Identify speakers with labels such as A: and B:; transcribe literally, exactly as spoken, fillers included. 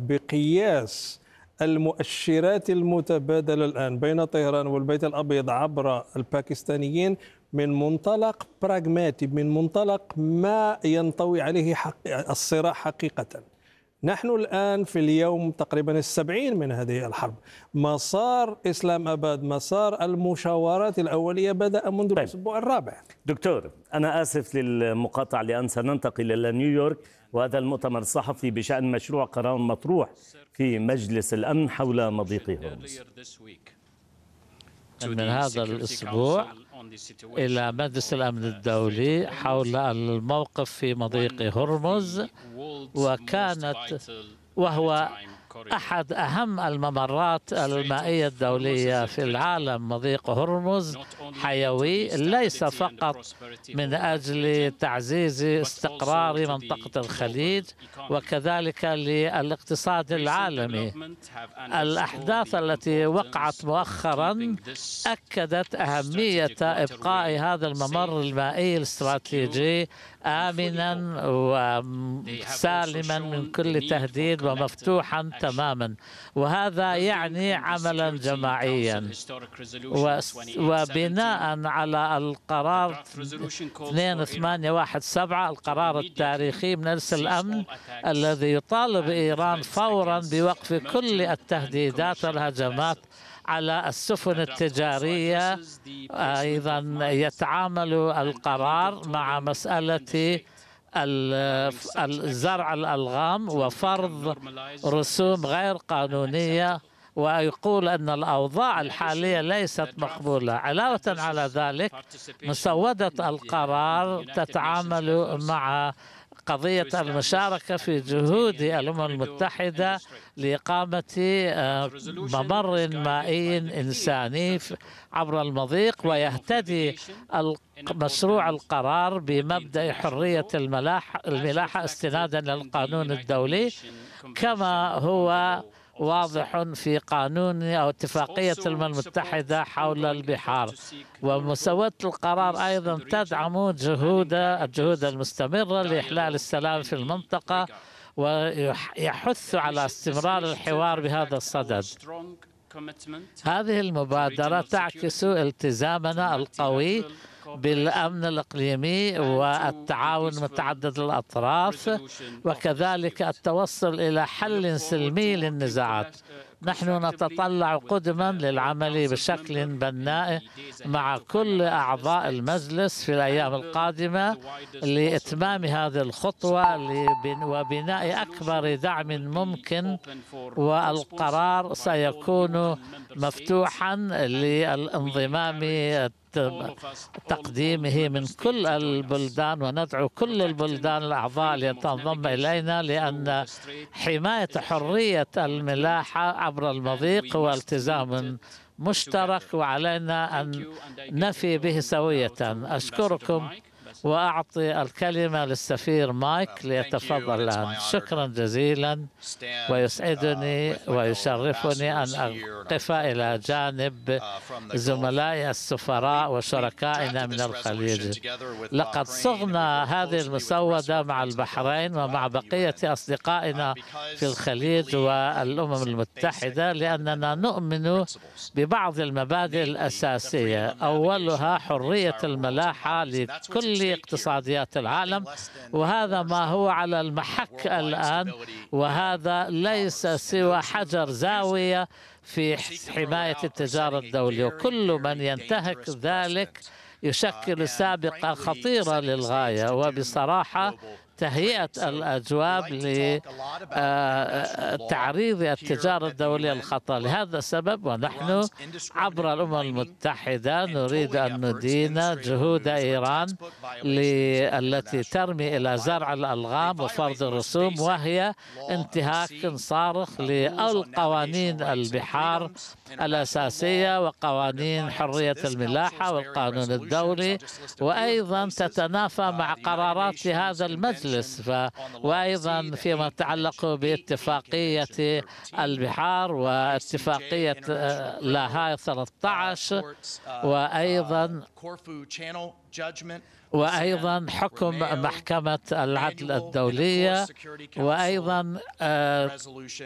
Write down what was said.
A: بقياس المؤشرات المتبادلة الآن بين طهران والبيت الأبيض عبر الباكستانيين من منطلق براغماتي، من منطلق ما ينطوي عليه حق الصراع حقيقة. نحن الآن في اليوم تقريبا السبعين من هذه الحرب. مسار إسلام أباد، مسار المشاورات الأولية بدأ منذ طيب. الأسبوع الرابع.
B: دكتور، أنا آسف للمقاطعة لأن سننتقل إلى نيويورك، وهذا المؤتمر الصحفي بشأن مشروع قرار مطروح في مجلس الأمن حول مضيق هرمز.
C: من هذا الأسبوع إلى مجلس الأمن الدولي حول الموقف في مضيق هرمز، وكانت وهو أحد أهم الممرات المائية الدولية في العالم. مضيق هرمز حيوي ليس فقط من أجل تعزيز استقرار منطقة الخليج، وكذلك للاقتصاد العالمي. الأحداث التي وقعت مؤخرا أكدت أهمية إبقاء هذا الممر المائي الاستراتيجي آمنا وسالما من كل تهديد ومفتوحا تماما، وهذا يعني عملا جماعيا. وبناء على القرار اثنين ثمانية واحد سبعة، القرار التاريخي من مجلس الأمن الذي يطالب إيران فورا بوقف كل التهديدات والهجمات على السفن التجارية. أيضا يتعامل القرار مع مسألة الزرع الألغام وفرض رسوم غير قانونية، ويقول أن الأوضاع الحالية ليست مقبولة. علاوة على ذلك، مسودة القرار تتعامل مع قضية المشاركة في جهود الأمم المتحدة لإقامة ممر مائي إنساني عبر المضيق، ويهتدي مشروع القرار بمبدأ حرية الملاحة استنادا للقانون الدولي، كما هو واضح في قانون أو اتفاقية الأمم المتحدة حول البحار. ومسودة القرار أيضا تدعم جهود الجهود المستمرة لإحلال السلام في المنطقة، ويحث على استمرار الحوار بهذا الصدد. هذه المبادرة تعكس التزامنا القوي بالأمن الإقليمي والتعاون متعدد الأطراف، وكذلك التوصل إلى حل سلمي للنزاعات. نحن نتطلع قدما للعمل بشكل بناء مع كل أعضاء المجلس في الأيام القادمة لإتمام هذه الخطوة وبناء أكبر دعم ممكن، والقرار سيكون مفتوحا للانضمام تقديمه من كل البلدان، وندعو كل البلدان الأعضاء لتنضم إلينا، لأن حماية حرية الملاحة عبر المضيق هو التزام مشترك وعلينا أن نفي به سوية. أشكركم وأعطي الكلمة للسفير مايك ليتفضل الآن. شكرا جزيلا، ويسعدني ويشرفني أن أقف إلى جانب زملائي السفراء وشركائنا من الخليج. لقد صغنا هذه المسودة مع البحرين ومع بقية أصدقائنا في الخليج والأمم المتحدة، لأننا نؤمن ببعض المبادئ الأساسية، أولها حرية الملاحة لكل اقتصاديات العالم، وهذا ما هو على المحك الآن، وهذا ليس سوى حجر زاوية في حماية التجارة الدولية، وكل من ينتهك ذلك يشكل سابقة خطيرة للغاية. وبصراحة تهيئة الأجواء لتعريض التجارة الدولية للخطر. لهذا السبب ونحن عبر الأمم المتحدة نريد أن ندين جهود إيران التي ترمي إلى زرع الألغام وفرض الرسوم، وهي انتهاك صارخ للقوانين البحار الأساسية وقوانين حرية الملاحة والقانون الدولي، وأيضا تتنافى مع قرارات هذا المجلس، وأيضا فيما يتعلق باتفاقية البحار واتفاقية لاهاي ثلاثة عشر، وأيضا وأيضا حكم محكمة العدل الدولية، وأيضا